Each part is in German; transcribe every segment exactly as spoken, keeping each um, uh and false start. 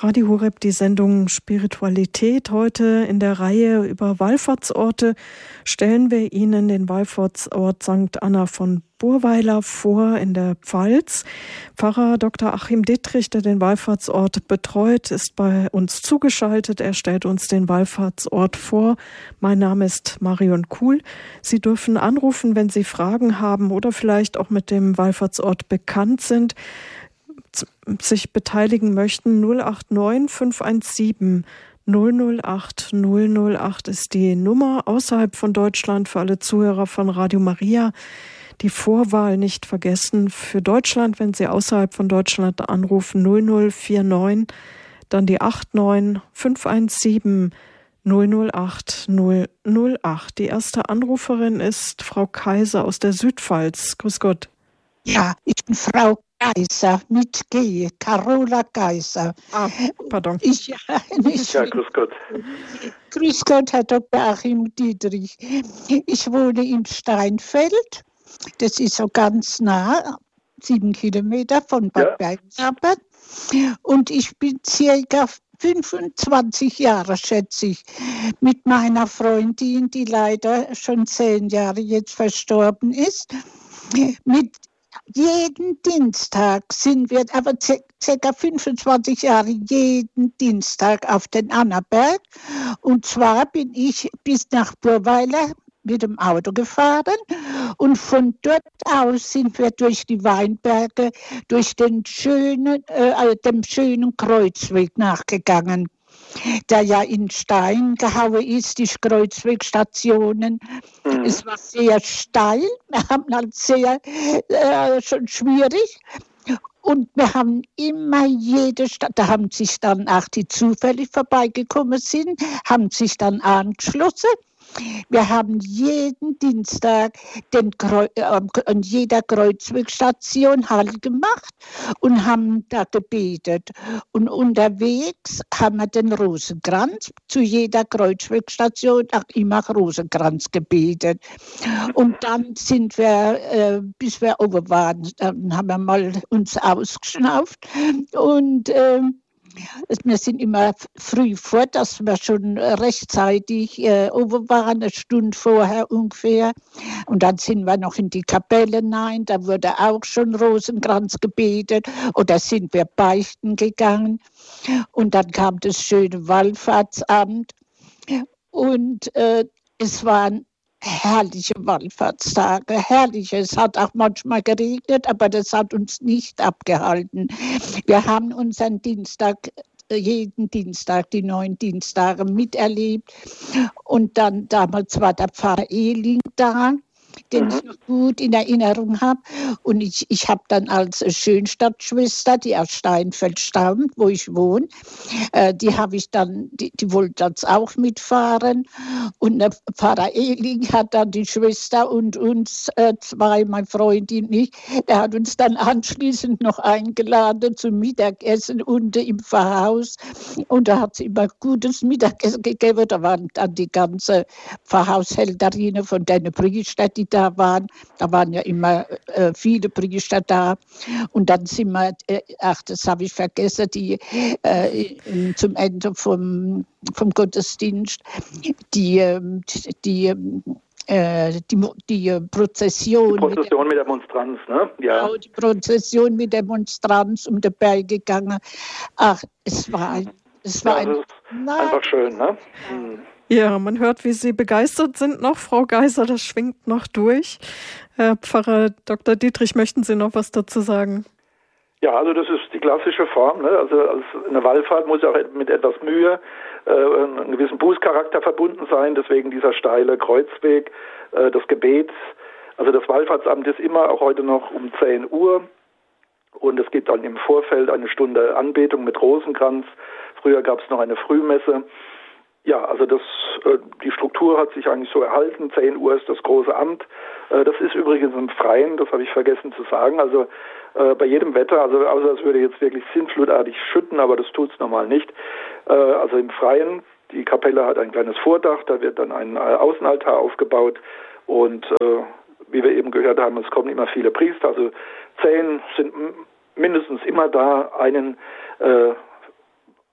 Radio Horeb die Sendung Spiritualität. Heute in der Reihe über Wallfahrtsorte stellen wir Ihnen den Wallfahrtsort Sankt Anna von Burweiler vor in der Pfalz. Pfarrer Doktor Achim Dittrich, der den Wallfahrtsort betreut, ist bei uns zugeschaltet. Er stellt uns den Wallfahrtsort vor. Mein Name ist Marion Kuhl. Sie dürfen anrufen, wenn Sie Fragen haben oder vielleicht auch mit dem Wallfahrtsort bekannt sind, sich beteiligen möchten. null acht neun fünf eins sieben null null acht null null acht ist die Nummer außerhalb von Deutschland für alle Zuhörer von Radio Maria. Die Vorwahl nicht vergessen für Deutschland, wenn Sie außerhalb von Deutschland anrufen, null null vier neun, dann die acht neun fünf eins sieben null null acht null null acht. Die erste Anruferin ist Frau Kaiser aus der Südpfalz. Grüß Gott. Ja, ich bin Frau Kaiser mit G, Carola Kaiser. Ah, pardon. Ich, ja, nicht ja, grüß Gott. Grüß Gott, Herr Doktor Achim Dittrich. Ich wohne in Steinfeld. Das ist so ganz nah, sieben Kilometer von Bad Ja. Bergstraße. Und ich bin circa fünfundzwanzig Jahre, schätze ich, mit meiner Freundin, die leider schon zehn Jahre jetzt verstorben ist. Mit jeden Dienstag sind wir, aber ca. fünfundzwanzig Jahre, jeden Dienstag auf den Annaberg. Und zwar bin ich bis nach Burweiler mit dem Auto gefahren und von dort aus sind wir durch die Weinberge, durch den schönen, äh, dem schönen Kreuzweg nachgegangen, der ja in Stein gehauen ist, die Kreuzwegstationen. Mhm. Es war sehr steil, wir haben halt sehr, äh, schon schwierig. Und wir haben immer jede Stadt, da haben sich dann auch die zufällig vorbeigekommen sind, haben sich dann angeschlossen. Wir haben jeden Dienstag den Kreu- äh, an jeder Kreuzwegstation Halt gemacht und haben da gebetet. Und unterwegs haben wir den Rosenkranz, zu jeder Kreuzwegstation auch immer Rosenkranz gebetet. Und dann sind wir, äh, bis wir oben waren, dann haben wir mal uns ausgeschnauft und äh, wir sind immer früh vor, dass wir schon rechtzeitig äh, oben waren, eine Stunde vorher ungefähr. Und dann sind wir noch in die Kapelle hinein, da wurde auch schon Rosenkranz gebetet. Oder sind wir beichten gegangen. Und dann kam das schöne Wallfahrtsamt. Und äh, es waren herrliche Wallfahrtstage, herrliche. Es hat auch manchmal geregnet, aber das hat uns nicht abgehalten. Wir haben unseren Dienstag, jeden Dienstag, die neun Dienstage miterlebt. Und dann damals war der Pfarrer Ehling da, den ich noch gut in Erinnerung habe. Und ich, ich habe dann als Schönstadtschwester, die aus Steinfeld stammt, wo ich wohne, äh, die habe ich dann, die, die wollte jetzt auch mitfahren. Und der Pfarrer Ehling hat dann die Schwester und uns äh, zwei, mein Freund und ich, der hat uns dann anschließend noch eingeladen zum Mittagessen unten im Pfarrhaus. Und da hat es immer gutes Mittagessen gegeben. Da waren dann die ganze Pfarrhaushälterinnen von den Priestern, die da waren. Da waren ja immer äh, viele Priester da. Und dann sind wir, äh, ach, das habe ich vergessen, die äh, zum Ende vom, vom Gottesdienst, die, die, äh, die, die Prozession. Die Prozession mit der Monstranz, ne? Ja. Genau, die Prozession mit der Monstranz um den Berg gegangen. Ach, es war, es war ja, ein, einfach schön, ne? Hm. Ja, man hört, wie Sie begeistert sind noch, Frau Geiser, das schwingt noch durch. Herr Pfarrer Doktor Dittrich, möchten Sie noch was dazu sagen? Ja, also das ist die klassische Form, ne? Also eine Wallfahrt muss auch mit etwas Mühe, äh, einem gewissen Bußcharakter verbunden sein, deswegen dieser steile Kreuzweg, äh, das Gebet. Also das Wallfahrtsamt ist immer, auch heute noch um zehn Uhr, und es gibt dann im Vorfeld eine Stunde Anbetung mit Rosenkranz. Früher gab es noch eine Frühmesse. Ja, also das, äh, die Struktur hat sich eigentlich so erhalten. zehn Uhr ist das große Amt. Äh, das ist übrigens im Freien, das habe ich vergessen zu sagen. Also äh, bei jedem Wetter, also außer es würde jetzt wirklich sinnflutartig schütten, aber das tut es normal nicht. Äh, also im Freien, die Kapelle hat ein kleines Vordach, da wird dann ein Außenaltar aufgebaut. Und äh, wie wir eben gehört haben, es kommen immer viele Priester. Also zehn sind mindestens immer da, einen äh,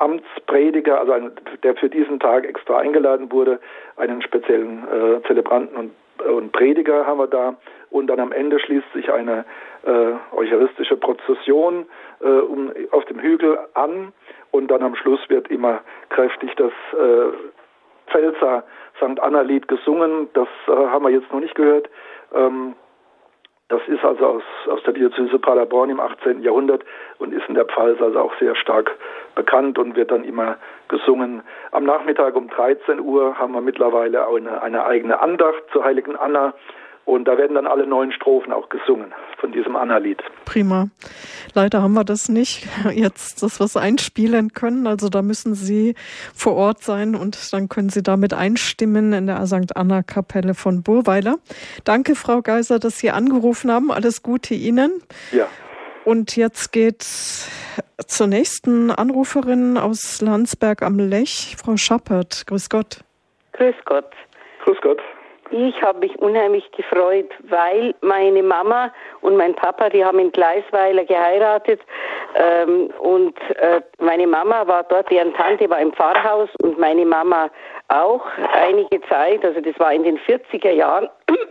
Amtsprediger, also ein, der für diesen Tag extra eingeladen wurde, einen speziellen äh, Zelebranten und, und Prediger haben wir da. Und dann am Ende schließt sich eine äh, eucharistische Prozession äh, um, auf dem Hügel an. Und dann am Schluss wird immer kräftig das äh, Pfälzer Sankt Anna-Lied gesungen. Das äh, haben wir jetzt noch nicht gehört. Ähm, das ist also aus, aus der Diözese Paderborn im achtzehnten Jahrhundert und ist in der Pfalz also auch sehr stark bekannt und wird dann immer gesungen. Am Nachmittag um dreizehn Uhr haben wir mittlerweile auch eine, eine eigene Andacht zur heiligen Anna. Und da werden dann alle neun Strophen auch gesungen von diesem Anna-Lied. Prima. Leider haben wir das nicht jetzt, dass wir es einspielen können. Also da müssen Sie vor Ort sein und dann können Sie damit einstimmen in der Sankt Anna-Kapelle von Burweiler. Danke, Frau Geiser, dass Sie angerufen haben. Alles Gute Ihnen. Ja. Und jetzt geht's zur nächsten Anruferin aus Landsberg am Lech, Frau Schappert. Grüß Gott. Grüß Gott. Grüß Gott. Ich habe mich unheimlich gefreut, weil meine Mama und mein Papa, die haben in Gleisweiler geheiratet ähm, und äh, meine Mama war dort, deren Tante war im Pfarrhaus und meine Mama auch einige Zeit, also das war in den vierziger Jahren.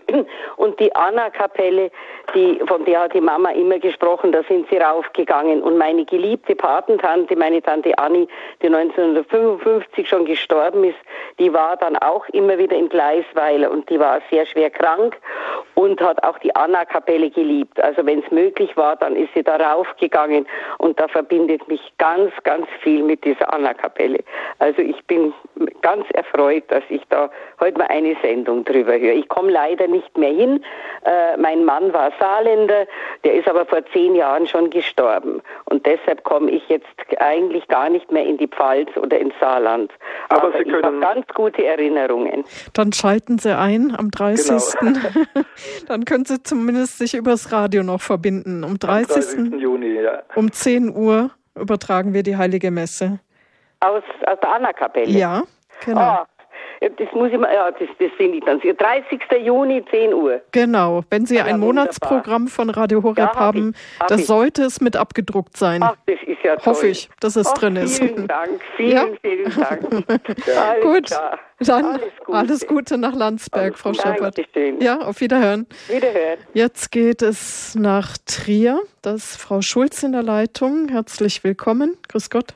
Und die Anna-Kapelle, die, von der hat die Mama immer gesprochen, da sind sie raufgegangen. Und meine geliebte Patentante, meine Tante Anni, die neunzehnhundertfünfundfünfzig schon gestorben ist, die war dann auch immer wieder in Gleisweiler und die war sehr schwer krank und hat auch die Anna-Kapelle geliebt. Also wenn es möglich war, dann ist sie da raufgegangen und da verbindet mich ganz, ganz viel mit dieser Anna-Kapelle. Also ich bin ganz erfreut, dass ich da heute mal eine Sendung drüber höre. Ich komme leider nicht mehr hin. Äh, mein Mann war Saarländer, der ist aber vor zehn Jahren schon gestorben. Und deshalb komme ich jetzt eigentlich gar nicht mehr in die Pfalz oder ins Saarland. Aber, aber Sie ich können habe ganz gute Erinnerungen. Dann schalten Sie ein am dreißigsten Genau. Dann können Sie zumindest sich übers Radio noch verbinden. Am dreißigsten Juni, ja. Um zehn Uhr übertragen wir die Heilige Messe. Aus, aus der Anna-Kapelle? Ja, genau. Ah, das muss ich mal, ja, das, das finde ich dann. dreißigster Juni, zehn Uhr. Genau. Wenn Sie Ja, ein wunderbar. Monatsprogramm von Radio Horeb Ja, hab haben, ich, hab das ich. sollte es mit abgedruckt sein. Ach, das ist ja toll. Hoffe ich, dass es Ach, drin ist. Vielen Dank, vielen, Ja? vielen Dank. Ja. Alles Gut, klar. dann alles Gute. alles Gute nach Landsberg, Alles Frau Gute. Schappert. Dankeschön. Ja, auf Wiederhören. Wiederhören. Jetzt geht es nach Trier. Da ist Frau Schulz in der Leitung. Herzlich willkommen. Grüß Gott.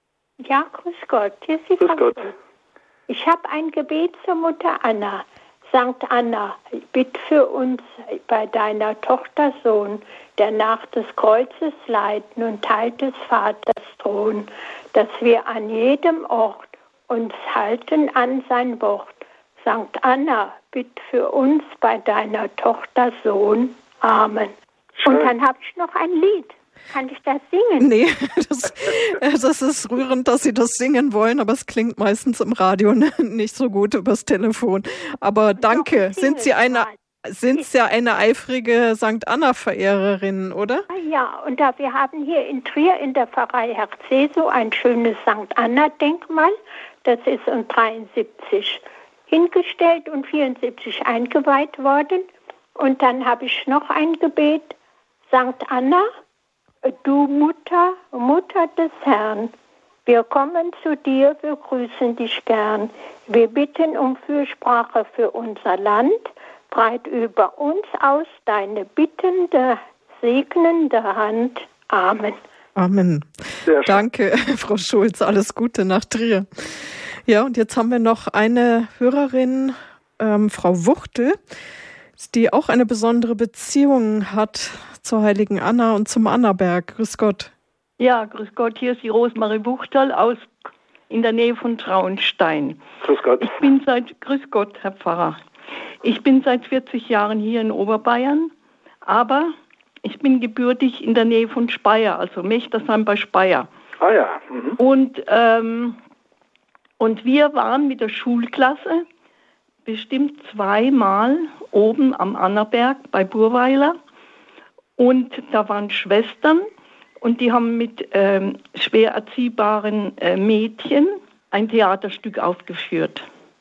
Ja, grüß Gott. Hier ist die Grüß Frau Gott. Schulz. Ich habe ein Gebet zur Mutter Anna. Sankt Anna, bitt für uns bei deiner Tochter Sohn, der nach des Kreuzes Leiden und Teil des Vaters Thron, dass wir an jedem Ort uns halten an sein Wort. Sankt Anna, bitt für uns bei deiner Tochter Sohn. Amen. Schön. Und dann habe ich noch ein Lied. Kann ich das singen? Nee, das, das ist rührend, dass Sie das singen wollen, aber es klingt meistens im Radio nicht so gut übers Telefon. Aber danke. Doch, Sind Sie eine, mal. sind Sie eine eifrige Sankt Anna-Verehrerin, oder? Ja, und da wir haben hier in Trier in der Pfarrei Herzeso ein schönes Sankt Anna-Denkmal. Das ist um dreiundsiebzig hingestellt und vierundsiebzig eingeweiht worden. Und dann habe ich noch ein Gebet. Sankt Anna, du Mutter, Mutter des Herrn, wir kommen zu dir, wir grüßen dich gern. Wir bitten um Fürsprache für unser Land, breit über uns aus deine bittende, segnende Hand. Amen. Amen. Sehr schön. Danke, Frau Schulz. Alles Gute nach Trier. Ja, und jetzt haben wir noch eine Hörerin, ähm, Frau Wuchtel, die auch eine besondere Beziehung hat zur heiligen Anna und zum Annaberg. Grüß Gott. Ja, grüß Gott, hier ist die Rosemarie Buchtal aus in der Nähe von Traunstein. Grüß Gott. Ich bin seit, grüß Gott, Herr Pfarrer, ich bin seit vierzig Jahren hier in Oberbayern, aber ich bin gebürtig in der Nähe von Speyer, also Mechtersheim bei Speyer. Ah ja. Mhm. Und, ähm, und wir waren mit der Schulklasse bestimmt zweimal oben am Annaberg bei Burweiler. Und da waren Schwestern und die haben mit ähm, schwer erziehbaren äh, Mädchen ein Theaterstück aufgeführt.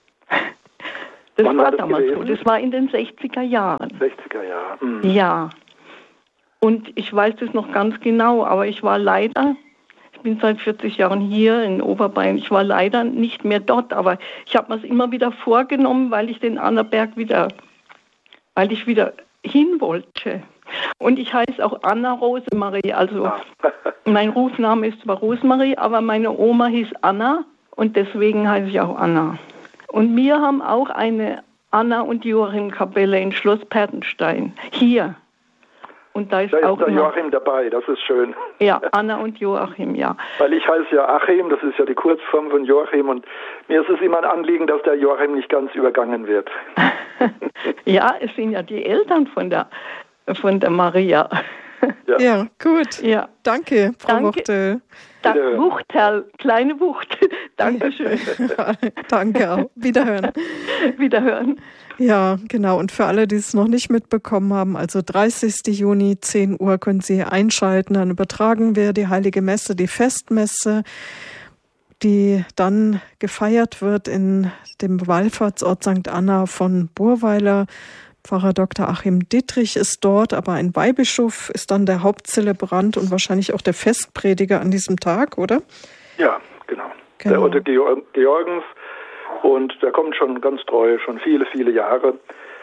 Das Wann war war das damals gewesen? so, das war in den sechziger Jahren. sechziger Jahre. Mhm. Ja. Und ich weiß das noch ganz genau, aber ich war leider Ich bin seit vierzig Jahren hier in Oberbayern. Ich war leider nicht mehr dort, aber ich habe mir es immer wieder vorgenommen, weil ich den Annaberg wieder, weil ich wieder hin wollte. Und ich heiße auch Anna Rosemarie. Also mein Rufname ist zwar Rosemarie, aber meine Oma hieß Anna und deswegen heiße ich auch Anna. Und wir haben auch eine Anna- und Joachim-Kapelle in Schloss Pertenstein. Hier. Und da ist, da ist auch der noch, Joachim dabei, das ist schön. Ja, Anna und Joachim, ja. Weil ich heiße ja Achim, das ist ja die Kurzform von Joachim und mir ist es immer ein Anliegen, dass der Joachim nicht ganz übergangen wird. Ja, es sind ja die Eltern von der, von der Maria. Ja, ja gut. Ja. Danke, Frau Danke. Wuchtel. Da, Wuchtel, kleine Wucht. Dankeschön. Danke auch. Wiederhören. Wiederhören. Ja, genau. Und für alle, die es noch nicht mitbekommen haben, also dreißigsten Juni, zehn Uhr, können Sie einschalten. Dann übertragen wir die Heilige Messe, die Festmesse, die dann gefeiert wird in dem Wallfahrtsort Sankt Anna von Burweiler. Pfarrer Doktor Achim Dittrich ist dort, aber ein Weihbischof ist dann der Hauptzelebrant und wahrscheinlich auch der Festprediger an diesem Tag, oder? Ja, genau. genau. Der Otto Georgens. Und der kommt schon ganz treu, schon viele, viele Jahre.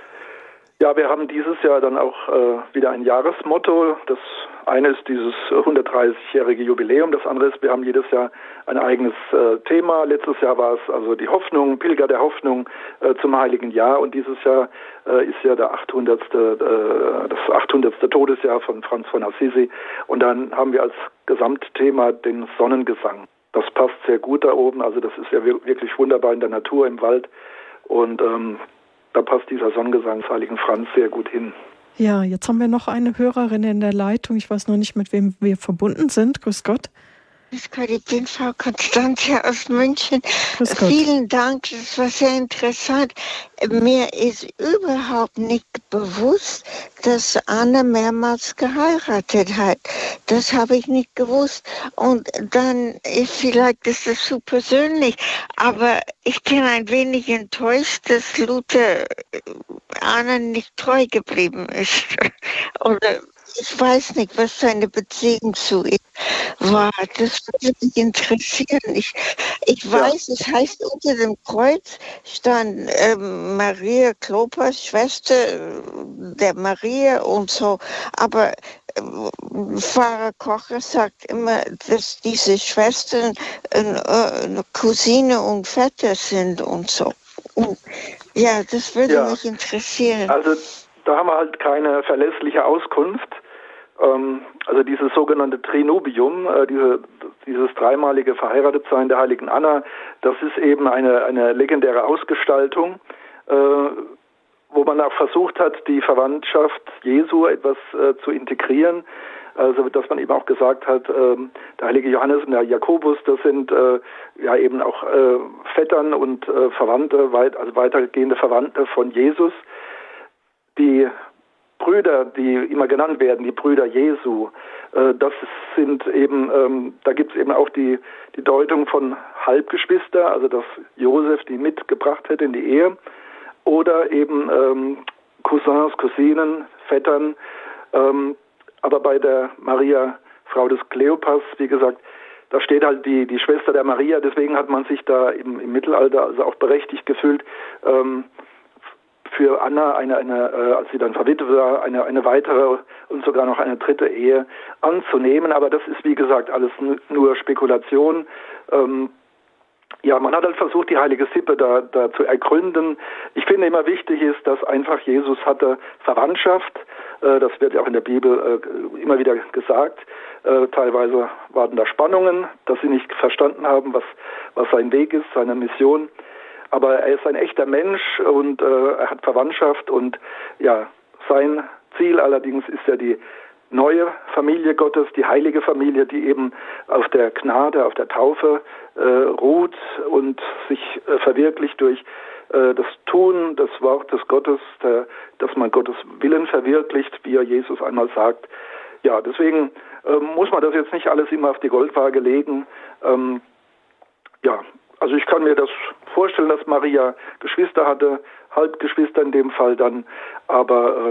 Ja, wir haben dieses Jahr dann auch äh, wieder ein Jahresmotto. Das eine ist dieses hundertdreißigjährige Jubiläum. Das andere ist, wir haben jedes Jahr ein eigenes äh, Thema. Letztes Jahr war es also die Hoffnung, Pilger der Hoffnung äh, zum Heiligen Jahr. Und dieses Jahr äh, ist ja der achthundertste Äh, das achthundertste Todesjahr von Franz von Assisi. Und dann haben wir als Gesamtthema den Sonnengesang. Das passt sehr gut da oben, also das ist ja wirklich wunderbar in der Natur, im Wald und ähm, da passt dieser Sonnengesang des Heiligen Franz sehr gut hin. Ja, jetzt haben wir noch eine Hörerin in der Leitung, ich weiß noch nicht, mit wem wir verbunden sind. Grüß Gott. Grüß Gott, ich bin Frau Konstantia aus München. Grüß Gott. Vielen Dank, das war sehr interessant. Mir ist überhaupt nicht bewusst, dass Anna mehrmals geheiratet hat. Das habe ich nicht gewusst. Und dann ist vielleicht, das ist so persönlich, aber ich bin ein wenig enttäuscht, dass Luther Anna nicht treu geblieben ist. Oder ich weiß nicht, was seine Beziehung zu ihr war. Das würde mich interessieren. Ich, ich weiß, ja. Es heißt, unter dem Kreuz stand äh, Maria Klopas, Schwester der Maria und so. Aber äh, Pfarrer Kocher sagt immer, dass diese Schwestern äh, äh, Cousine und Vetter sind und so. Und, ja, das würde ja. mich interessieren. Also da haben wir halt keine verlässliche Auskunft. Ähm, also dieses sogenannte Trinubium, äh, diese, dieses dreimalige Verheiratetsein der heiligen Anna, das ist eben eine, eine legendäre Ausgestaltung, äh, wo man auch versucht hat, die Verwandtschaft Jesu etwas äh, zu integrieren. Also dass man eben auch gesagt hat, äh, der heilige Johannes und der Jakobus, das sind äh, ja eben auch äh, Vettern und äh, Verwandte, weit, also weitergehende Verwandte von Jesus. Die Brüder, die immer genannt werden, die Brüder Jesu, äh, das sind eben, ähm, da gibt es eben auch die, die Deutung von Halbgeschwister, also dass Josef die mitgebracht hätte in die Ehe, oder eben ähm, Cousins, Cousinen, Vettern, ähm, aber bei der Maria, Frau des Kleopas, wie gesagt, da steht halt die, die Schwester der Maria, deswegen hat man sich da im, im Mittelalter also auch berechtigt gefühlt, ähm, für Anna, eine, eine, äh, als sie dann verwitwet war, eine, eine weitere und sogar noch eine dritte Ehe anzunehmen. Aber das ist, wie gesagt, alles n- nur Spekulation. Ähm, ja, man hat halt versucht, die heilige Sippe da, da zu ergründen. Ich finde immer wichtig ist, dass einfach Jesus hatte Verwandtschaft. Äh, das wird ja auch in der Bibel äh, immer wieder gesagt. Äh, teilweise waren da Spannungen, dass sie nicht verstanden haben, was, was sein Weg ist, seine Mission. Aber er ist ein echter Mensch und äh, er hat Verwandtschaft und ja, sein Ziel allerdings ist ja die neue Familie Gottes, die heilige Familie, die eben auf der Gnade, auf der Taufe äh, ruht und sich äh, verwirklicht durch äh, das Tun des Wortes Gottes, der, dass man Gottes Willen verwirklicht, wie er Jesus einmal sagt. Ja, deswegen äh, muss man das jetzt nicht alles immer auf die Goldwaage legen. Ähm, ja, Also ich kann mir das vorstellen, dass Maria Geschwister hatte, Halbgeschwister in dem Fall dann, aber äh,